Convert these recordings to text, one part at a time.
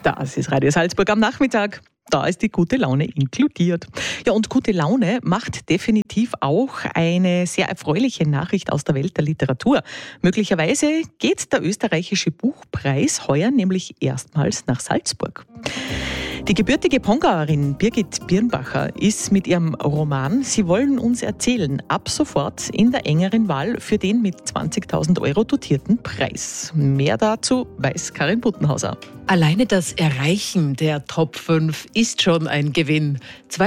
Das ist Radio Salzburg am Nachmittag. Da ist die gute Laune inkludiert. Ja, und gute Laune macht definitiv auch eine sehr erfreuliche Nachricht aus der Welt der Literatur. Möglicherweise geht der österreichische Buchpreis heuer nämlich erstmals nach Salzburg. Die gebürtige Pongauerin Birgit Birnbacher ist mit ihrem Roman Sie wollen uns erzählen ab sofort in der engeren Wahl für den mit 20.000 € dotierten Preis. Mehr dazu weiß Karin Buttenhauser. Alleine das Erreichen der Top 5 ist schon ein Gewinn.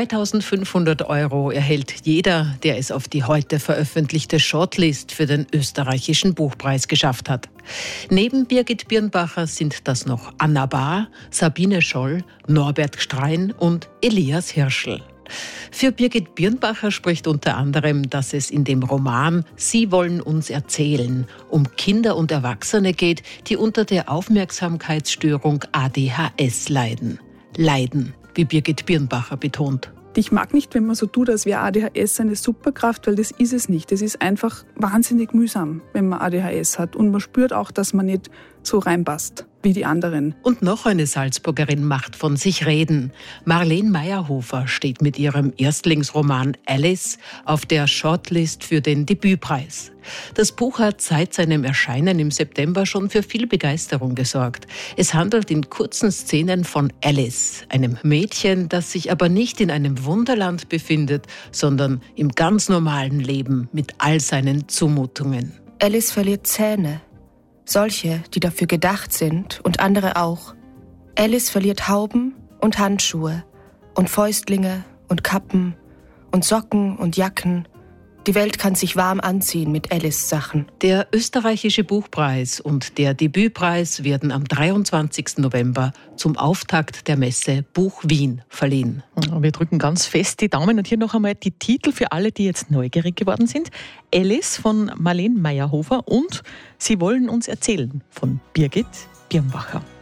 2.500 € erhält jeder, der es auf die heute veröffentlichte Shortlist für den österreichischen Buchpreis geschafft hat. Neben Birgit Birnbacher sind das noch Anna Bahr, Sabine Scholl, Norbert Gstrein und Elias Hirschl. Für Birgit Birnbacher spricht unter anderem, dass es in dem Roman Sie wollen uns erzählen um Kinder und Erwachsene geht, die unter der Aufmerksamkeitsstörung ADHS leiden. Leiden, wie Birgit Birnbacher betont. Ich mag nicht, wenn man so tut, als wäre ADHS eine Superkraft, weil das ist es nicht. Es ist einfach wahnsinnig mühsam, wenn man ADHS hat. Und man spürt auch, dass man nicht so reinpasst wie die anderen. Und noch eine Salzburgerin macht von sich reden. Marlene Meyerhofer steht mit ihrem Erstlingsroman Alice auf der Shortlist für den Debütpreis. Das Buch hat seit seinem Erscheinen im September schon für viel Begeisterung gesorgt. Es handelt in kurzen Szenen von Alice, einem Mädchen, das sich aber nicht in einem Wunderland befindet, sondern im ganz normalen Leben mit all seinen Zumutungen. Alice verliert Zähne. Solche, die dafür gedacht sind und andere auch. Alice verliert Hauben und Handschuhe und Fäustlinge und Kappen und Socken und Jacken. Die Welt kann sich warm anziehen mit Alice-Sachen. Der österreichische Buchpreis und der Debütpreis werden am 23. November zum Auftakt der Messe Buch Wien verliehen. Wir drücken ganz fest die Daumen und hier noch einmal die Titel für alle, die jetzt neugierig geworden sind. Alice von Marlene Meyerhofer und Sie wollen uns erzählen von Birgit Birnbacher.